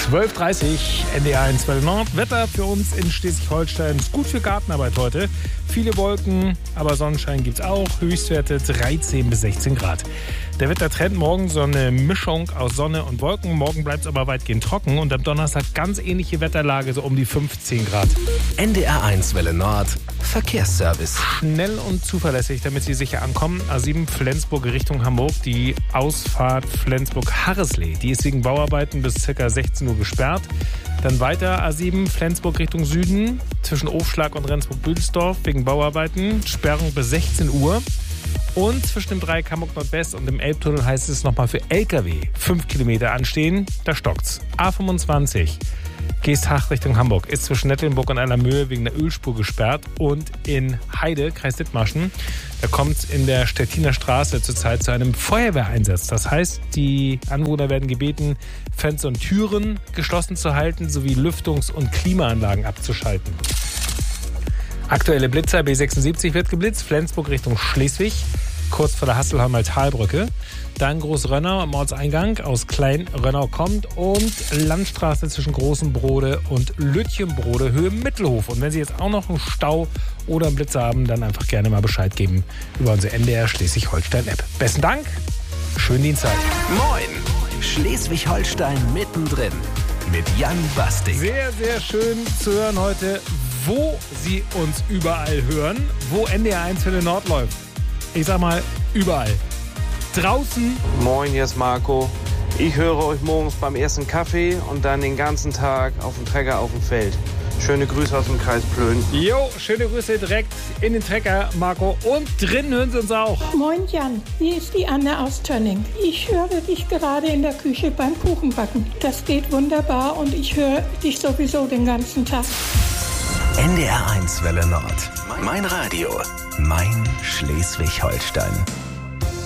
12.30 NDR 1 Welle Nord. Wetter für uns in Schleswig-Holstein ist gut für Gartenarbeit heute. Viele Wolken, aber Sonnenschein gibt's auch. Höchstwerte 13 bis 16 Grad. Der Wettertrend morgen so eine Mischung aus Sonne und Wolken. Morgen bleibt es aber weitgehend trocken und am Donnerstag ganz ähnliche Wetterlage, so um die 15 Grad. NDR 1 Welle Nord. Verkehrsservice. Schnell und zuverlässig, damit Sie sicher ankommen. A7 Flensburg Richtung Hamburg. Die Ausfahrt Flensburg-Harreslee. Die ist wegen Bauarbeiten bis ca. 16 Uhr gesperrt. Dann weiter A7 Flensburg Richtung Süden. Zwischen Ofschlag und Rendsburg-Büdelsdorf wegen Bauarbeiten. Sperrung bis 16 Uhr. Und zwischen dem Dreieck Hamburg Nordwest und dem Elbtunnel heißt es nochmal für LKW 5 Kilometer anstehen. Da stockt's. A25 Geesthacht Richtung Hamburg ist zwischen Nettelnburg und Allermöhe wegen der Ölspur gesperrt. Und in Heide, Kreis Dithmarschen, da kommt es in der Stettiner Straße zurzeit zu einem Feuerwehreinsatz. Das heißt, die Anwohner werden gebeten, Fenster und Türen geschlossen zu halten, sowie Lüftungs- und Klimaanlagen abzuschalten. Aktuelle Blitzer, B76 wird geblitzt, Flensburg Richtung Schleswig, kurz vor der Hasselheimer Talbrücke. Dann Großrönnau am Ortseingang aus Klein-Rönnau kommt und Landstraße zwischen Großen Brode und Lütchenbrode, Höhe Mittelhof. Und wenn Sie jetzt auch noch einen Stau oder einen Blitzer haben, dann einfach gerne mal Bescheid geben über unsere NDR Schleswig-Holstein-App. Besten Dank, schönen Dienstag. Moin, Schleswig-Holstein mittendrin mit Jan Bastik. Sehr, sehr schön zu hören heute, wo Sie uns überall hören, wo NDR 1 Welle Nord läuft. Ich sag mal, überall. Draußen. Moin, hier ist Marco. Ich höre euch morgens beim ersten Kaffee und dann den ganzen Tag auf dem Trecker auf dem Feld. Schöne Grüße aus dem Kreis Plön. Jo, schöne Grüße direkt in den Trecker, Marco. Und drin hören Sie uns auch. Moin Jan, hier ist die Anne aus Tönning. Ich höre dich gerade in der Küche beim Kuchenbacken. Das geht wunderbar und ich höre dich sowieso den ganzen Tag. NDR 1 Welle Nord. Mein Radio. Mein Schleswig-Holstein.